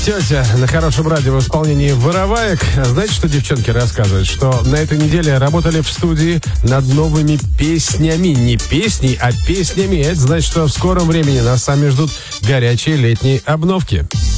Тетя на хорошем радио в исполнении Вороваек. Знаете, что девчонки рассказывают? Что на этой неделе работали в студии над новыми песнями. Не песней, а песнями. Это значит, что в скором времени нас сами ждут горячие летние обновки.